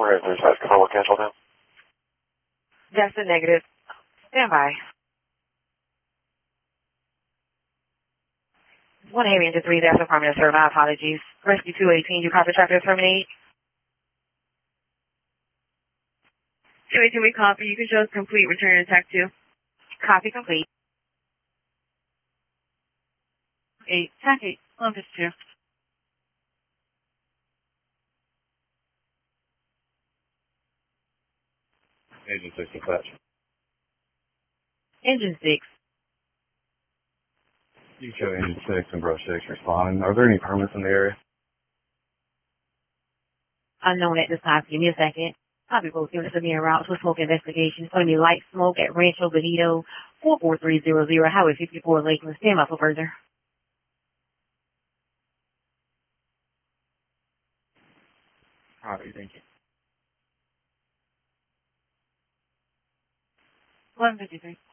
customer, is there a call cancel now? That's a negative. Stand by. 1 Alien to 3, that's affirmative, sir. My apologies. Rescue 218, you copy traffic terminate? 218, we copy. You can show us complete. Return to TAC 2. Copy complete. 8, TAC 8, Olympus 2. Agent 6 dispatch. Engine 6. You show Engine 6 and Brush 6 responding. Are there any permits in the area? Unknown at this time. Give me a second. Copy both units are being routes with smoke investigation. It's going to be light smoke at Rancho Bonito, 44300, Highway 54, Lakeland. Stand by for further. Copy, thank you. 153.